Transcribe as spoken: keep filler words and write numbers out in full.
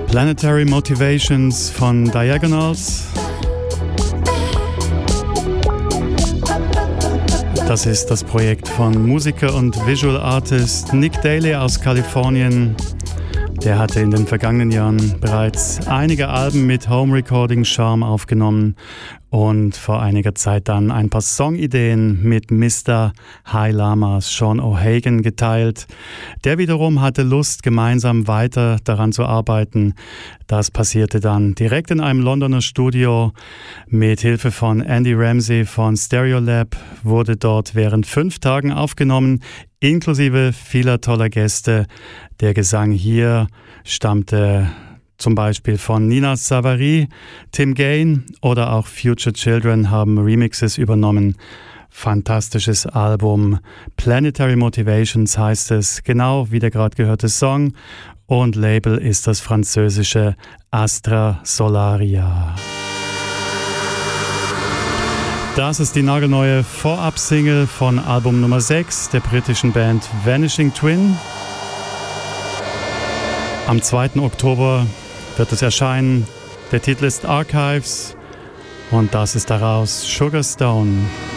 Planetary Motivations von Diagonals. Das ist das Projekt von Musiker und Visual Artist Nick Daly aus Kalifornien. Der hatte in den vergangenen Jahren bereits einige Alben mit Home-Recording-Charme aufgenommen und vor einiger Zeit dann ein paar Songideen mit Mister High Lamas Sean O'Hagan geteilt. Der wiederum hatte Lust, gemeinsam weiter daran zu arbeiten. Das passierte dann direkt in einem Londoner Studio. Mit Hilfe von Andy Ramsey von Stereolab wurde dort während fünf Tagen aufgenommen, inklusive vieler toller Gäste. Der Gesang hier stammte zum Beispiel von Nina Savary, Tim Gain oder auch Future Children haben Remixes übernommen. Fantastisches Album. Planetary Motivations heißt es, genau wie der gerade gehörte Song. Und Label ist das französische Astra Solaria. Das ist die nagelneue Vorab-Single von Album Nummer sechs der britischen Band Vanishing Twin. Am zweiten Oktober wird es erscheinen. Der Titel ist Archives und das ist daraus Sugar Stone.